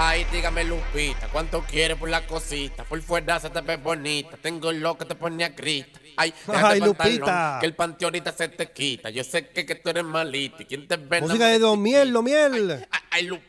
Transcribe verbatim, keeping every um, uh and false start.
Ay, dígame, Lupita, ¿cuánto quieres por la cosita? Por fuera se te ve bonita, tengo lo que te pone a grita. Ay, déjate Ay, el pantalón, Lupita. que el panteón ahorita se te quita. Yo sé que, que tú eres malita y quien te ve nada Música más de de Don Miel, chiquita. Don Ay, Miel. ay, ay, Lupita.